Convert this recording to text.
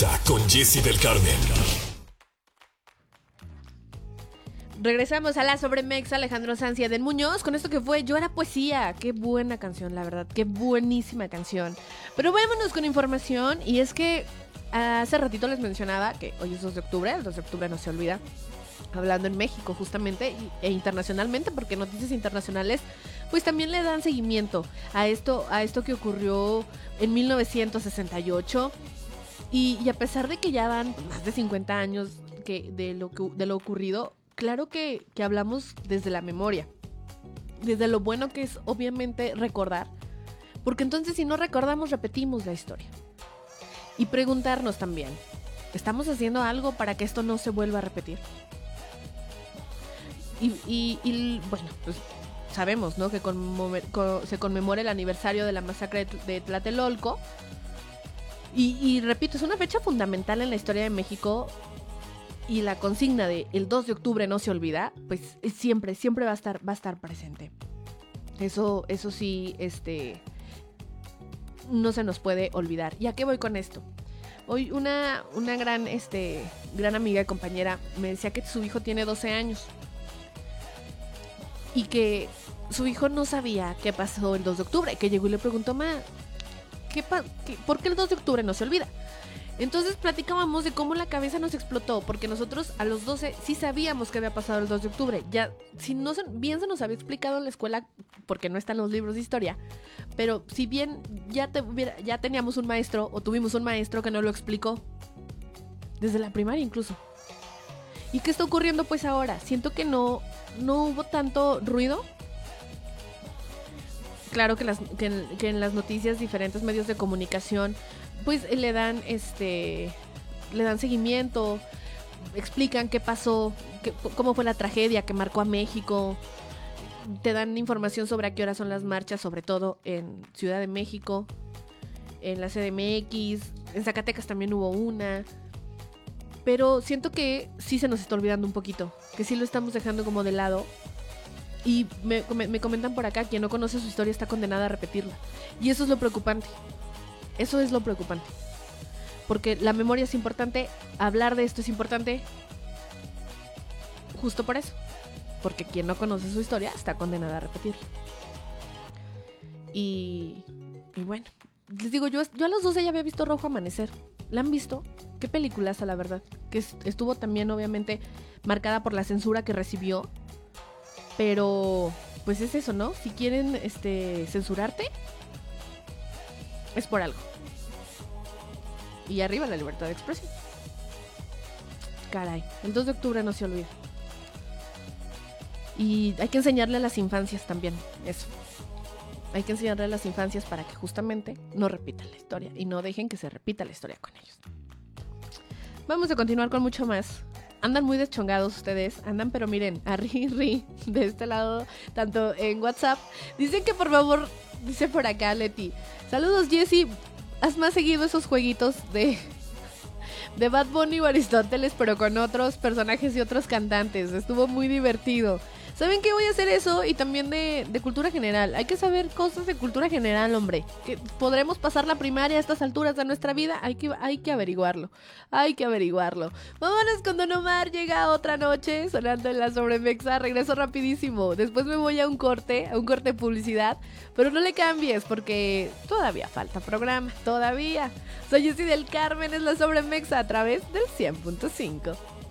Mexa con Jessy del Carmen. Regresamos a la Sobremexa, Alejandro Sanz y Eden Muñoz, con esto que fue Yo Era Poesía. Qué buena canción, la verdad, qué buenísima canción. Pero vámonos con información, y es que hace ratito les mencionaba que hoy es 2 de octubre, el 2 de octubre no se olvida, hablando en México justamente e internacionalmente, porque noticias internacionales pues también le dan seguimiento a esto que ocurrió en 1968, y a pesar de que ya van más de 50 años de lo ocurrido, claro que hablamos desde la memoria, desde lo bueno que es obviamente recordar, porque entonces si no recordamos repetimos la historia. Y preguntarnos también, ¿estamos haciendo algo para que esto no se vuelva a repetir? Y bueno, pues sabemos, ¿no?, que se conmemora el aniversario de la masacre de Tlatelolco. Y repito, es una fecha fundamental en la historia de México. Y la consigna de el 2 de octubre no se olvida, pues siempre va a estar presente. Eso sí, no se nos puede olvidar. ¿Y a qué voy con esto? Hoy una gran amiga y compañera me decía que su hijo tiene 12 años. Y que su hijo no sabía qué pasó el 2 de octubre. Que llegó y le preguntó, ma, ¿por qué el 2 de octubre no se olvida? Entonces platicábamos de cómo la cabeza nos explotó, porque nosotros a los 12 sí sabíamos que había pasado el 2 de octubre. Ya, si no bien se nos había explicado en la escuela, porque no están los libros de historia, pero si bien ya teníamos un maestro, o tuvimos un maestro que nos lo explicó, desde la primaria incluso. ¿Y qué está ocurriendo pues ahora? Siento que no hubo tanto ruido. Claro que en las noticias, diferentes medios de comunicación pues le dan seguimiento, explican qué pasó, cómo fue la tragedia que marcó a México, te dan información sobre a qué hora son las marchas, sobre todo en Ciudad de México, en la CDMX, en Zacatecas también hubo una, pero siento que sí se nos está olvidando un poquito, que sí lo estamos dejando como de lado. Y me comentan por acá, quien no conoce su historia está condenada a repetirla. Y eso es lo preocupante. Eso es lo preocupante. Porque la memoria es importante, hablar de esto es importante. Justo por eso. Porque quien no conoce su historia está condenada a repetirla. Y bueno, les digo, yo a los 12 ya había visto Rojo Amanecer. ¿La han visto? Qué peliculaza, la verdad. Que estuvo también obviamente marcada por la censura que recibió. Pero pues es eso, ¿no? Si quieren censurarte, es por algo. Y arriba la libertad de expresión. Caray, el 2 de octubre no se olvida. Y hay que enseñarle a las infancias también eso. Hay que enseñarle a las infancias para que justamente no repitan la historia y no dejen que se repita la historia con ellos. Vamos a continuar con mucho más. Andan muy deschongados ustedes, pero miren, a ri de este lado, tanto en WhatsApp. Dicen que por favor, dice por acá Leti, saludos Jessy, haz más seguido esos jueguitos de Bad Bunny o Aristóteles, pero con otros personajes y otros cantantes, estuvo muy divertido. ¿Saben qué? Voy a hacer eso, y también de cultura general. Hay que saber cosas de cultura general, hombre. Que podremos pasar la primaria a estas alturas de nuestra vida. Hay que averiguarlo. Vámonos con Don Omar, llega Otra Noche, sonando en la Sobremexa. Regreso rapidísimo. Después me voy a un corte de publicidad. Pero no le cambies, porque todavía falta programa. Todavía. Soy Jessy del Carmen, es la Sobremexa a través del 100.5.